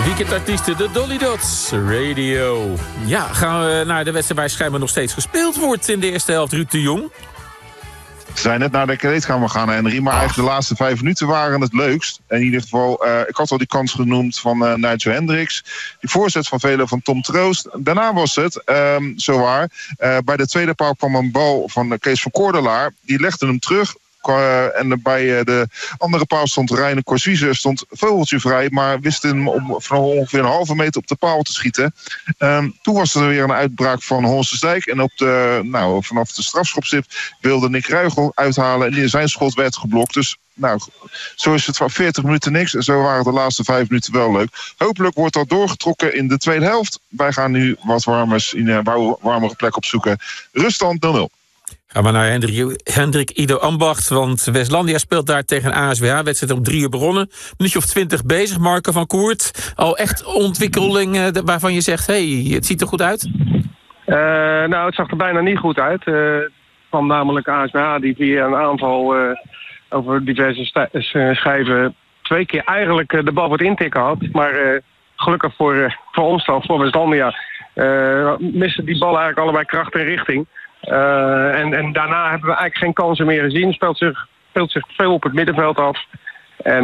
Weekendartiesten, de Dolly Dots, Radio. Ja, gaan we naar de wedstrijd waar schijnbaar nog steeds gespeeld wordt in de eerste helft. Ruud de Jong. We zijn net naar de kleedkamer gaan, Henry. Maar eigenlijk de laatste 5 minuten waren het leukst. In ieder geval, ik had al die kans genoemd van Nigel Hendricks. Die voorzet van Velo van Tom Troost. Daarna was het, zowaar. Bij de tweede paal kwam een bal van Kees van Koordelaar. Die legde hem terug. En bij de andere paal stond Reine Corsuze, stond vogeltje vrij, maar wist hem van ongeveer een halve meter op de paal te schieten. Toen was er weer een uitbraak van Honsensdijk. En vanaf de strafschopstip wilde Nick Ruigel uithalen en zijn schot werd geblokt. Dus zo is het van 40 minuten niks. En zo waren de laatste 5 minuten wel leuk. Hopelijk wordt dat doorgetrokken in de tweede helft. Wij gaan nu wat warmere plek opzoeken. Ruststand 0-0. Gaan we naar Hendrik Ido Ambacht, want Westlandia speelt daar tegen ASWH. Wedstrijd om 3 uur begonnen. Minuutje of 20 bezig, Marco van Koert. Al echt ontwikkeling waarvan je zegt, het ziet er goed uit? Het zag er bijna niet goed uit. Kwam namelijk ASWH die via een aanval over diverse schijven 2 keer eigenlijk de bal wat intikken had. Maar gelukkig voor omstand, voor Westlandia, miste die bal eigenlijk allebei kracht en richting. En daarna hebben we eigenlijk geen kansen meer gezien. Speelt zich veel op het middenveld af. En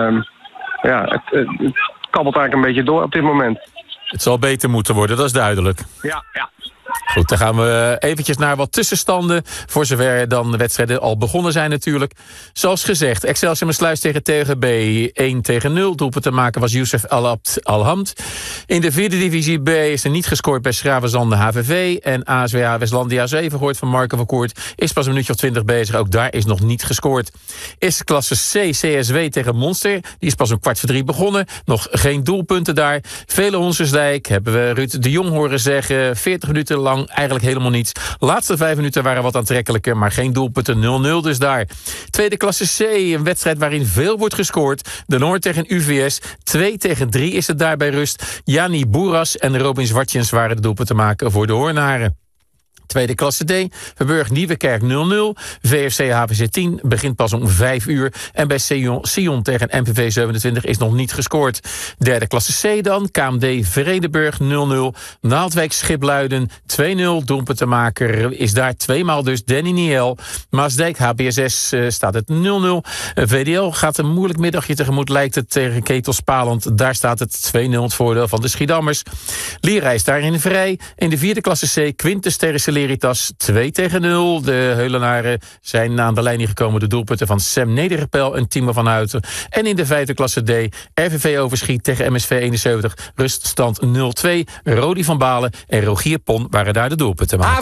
het kabbelt eigenlijk een beetje door op dit moment. Het zal beter moeten worden, dat is duidelijk. Ja. Goed, dan gaan we eventjes naar wat tussenstanden. Voor zover dan de wedstrijden al begonnen zijn natuurlijk. Zoals gezegd, Excelsior Sluis tegen TGB 1-0. Doelpunt te maken was Youssef Alhamd. In de 4e divisie B is er niet gescoord bij Schravenzande HVV. En ASWH Westlandia, zo even gehoord van Marco van Koert, is pas een minuutje of 20 bezig. Ook daar is nog niet gescoord. Eerste klasse C, CSW tegen Monster. Die is pas om 2:45 begonnen. Nog geen doelpunten daar. Vele Honsensdijk hebben we Ruud de Jong horen zeggen. 40 minuten lang eigenlijk helemaal niets. Laatste 5 minuten waren wat aantrekkelijker, maar geen doelpunten. 0-0 dus daar. Tweede klasse C, een wedstrijd waarin veel wordt gescoord. De Noord tegen UVS. 2-3 is het daar bij rust. Jani Boeras en Robin Zwartjens waren de doelpunten te maken voor de Hoornaren. Tweede klasse D, Verburg Nieuwekerk 0-0. VFC HVC 10 begint pas om 5 uur. En bij Sion tegen MVV 27 is nog niet gescoord. Derde klasse C dan, KMD Vredenburg 0-0. Naaldwijk Schipluiden 2-0. Doelpuntenmaker is daar 2 maal dus Danny Niel. Maasdijk HBSS staat het 0-0. VDL gaat een moeilijk middagje tegemoet, lijkt het, tegen Ketelspalend. Daar staat het 2-0 het voordeel van de Schiedammers. Lira is daarin vrij. In de 4e klasse C, Quintus tegen Celeritas 2-0. De Heulenaren zijn aan de lijn gekomen. De doelpunten van Sam Nedergepel en Timo van Huiten. En in de 5e klasse D, RVV Overschiet tegen MSV 71. Ruststand 0-2. Rodi van Balen en Rogier Pon waren daar de doelpunten maken.